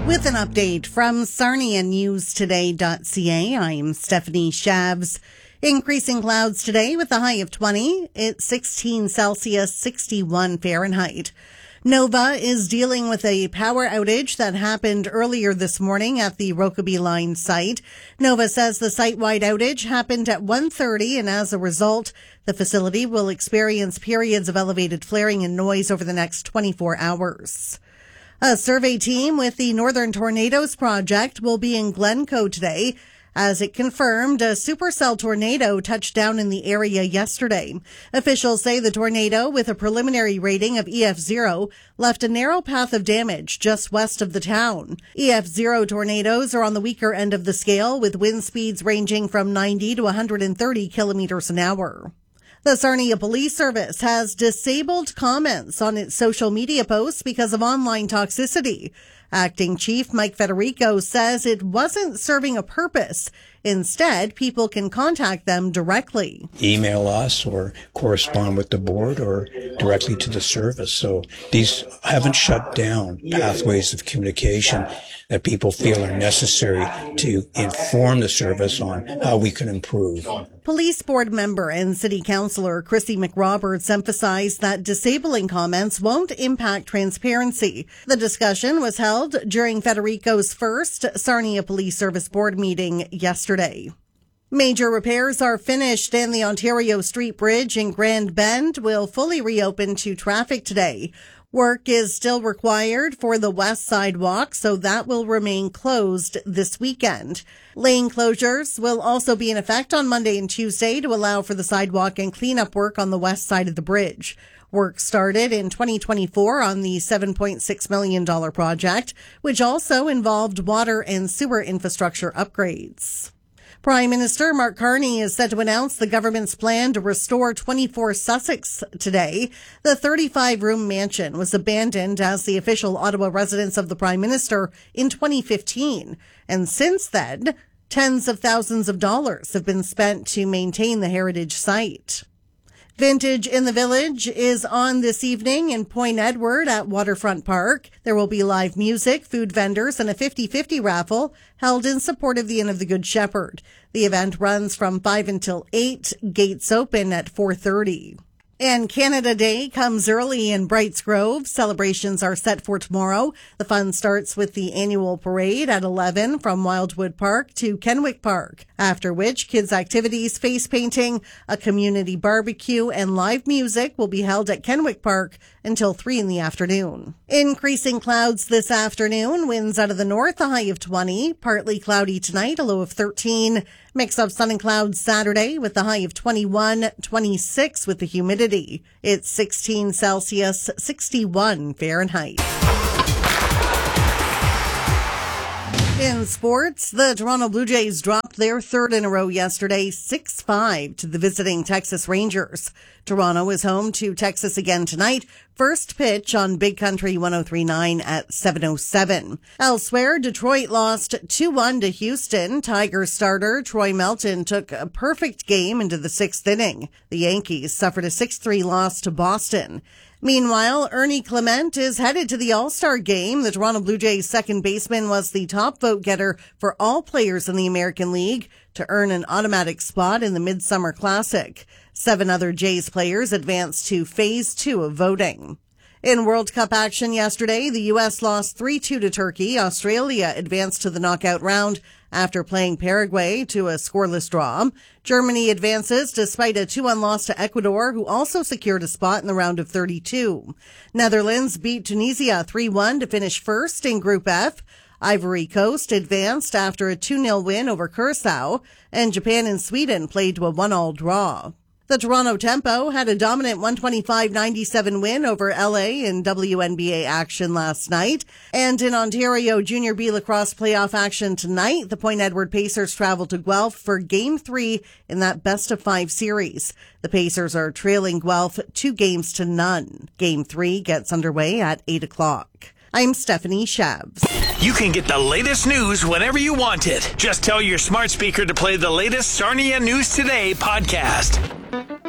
With an update from SarniaNewsToday.ca, I'm Stephanie Shabs. Increasing clouds today with a high of 20. It's 16 Celsius, 61 Fahrenheit. Nova is dealing with a power outage that happened earlier this morning at the Rokeby Line site. Nova says the site-wide outage happened at 1:30, and as a result, the facility will experience periods of elevated flaring and noise over the next 24 hours. A survey team with the Northern Tornadoes Project will be in Glencoe today as it confirmed a supercell tornado touched down in the area yesterday. Officials say the tornado, with a preliminary rating of EF0, left a narrow path of damage just west of the town. EF0 tornadoes are on the weaker end of the scale, with wind speeds ranging from 90 to 130 kilometers an hour. The Sarnia Police Service has disabled comments on its social media posts because of online toxicity. Acting Chief Mike Federico says it wasn't serving a purpose. Instead, people can contact them directly. Email us or correspond with the board or directly to the service. So these haven't shut down pathways of communication that people feel are necessary to inform the service on how we can improve. Police board member and city councillor Chrissy McRoberts emphasized that disabling comments won't impact transparency. The discussion was held during Federico's first Sarnia Police Service Board meeting yesterday. Major repairs are finished and the Ontario Street Bridge in Grand Bend will fully reopen to traffic today. Work is still required for the west sidewalk, so that will remain closed this weekend. Lane closures will also be in effect on Monday and Tuesday to allow for the sidewalk and cleanup work on the west side of the bridge. Work started in 2024 on the $7.6 million project, which also involved water and sewer infrastructure upgrades. Prime Minister Mark Carney is set to announce the government's plan to restore 24 Sussex today. The 35-room mansion was abandoned as the official Ottawa residence of the Prime Minister in 2015. And since then, tens of thousands of dollars have been spent to maintain the heritage site. Vintage in the Village is on this evening in Point Edward at Waterfront Park. There will be live music, food vendors, and a 50-50 raffle held in support of the Inn of the Good Shepherd. The event runs from 5 until 8, gates open at 4:30. And Canada Day comes early in Brights Grove. Celebrations are set for tomorrow. The fun starts with the annual parade at 11 from Wildwood Park to Kenwick Park, after which kids' activities, face painting, a community barbecue, and live music will be held at Kenwick Park until 3 in the afternoon. Increasing clouds this afternoon, winds out of the north, a high of 20, partly cloudy tonight, a low of 13. Mix of sun and clouds Saturday with a high of 21, 26 with the humidity. It's 16 Celsius, 61 Fahrenheit. In sports, the Toronto Blue Jays dropped their third in a row yesterday, 6-5 to the visiting Texas Rangers. Toronto is home to Texas again tonight. First pitch on Big Country 103.9 at 7:07. Elsewhere, Detroit lost 2-1 to Houston. Tigers starter Troy Melton took a perfect game into the sixth inning. The Yankees suffered a 6-3 loss to Boston. Meanwhile, Ernie Clement is headed to the All-Star game. The Toronto Blue Jays second baseman was the top vote getter for all players in the American League to earn an automatic spot in the Midsummer Classic. 7 other Jays players advanced to Phase 2 of voting. In World Cup action yesterday, the U.S. lost 3-2 to Turkey. Australia advanced to the knockout round after playing Paraguay to a scoreless draw. Germany advances despite a 2-1 loss to Ecuador, who also secured a spot in the round of 32. Netherlands beat Tunisia 3-1 to finish first in Group F. Ivory Coast advanced after a 2-0 win over Curaçao, and Japan and Sweden played to a 1-1 draw. The Toronto Tempo had a dominant 125-97 win over LA in WNBA action last night. And in Ontario Junior B lacrosse playoff action tonight, the Point Edward Pacers travel to Guelph for Game 3 in that best-of-5 series. The Pacers are trailing Guelph 2-0. Game 3 gets underway at 8 o'clock. I'm Stephanie Shabs. You can get the latest news whenever you want it. Just tell your smart speaker to play the latest Sarnia News Today podcast.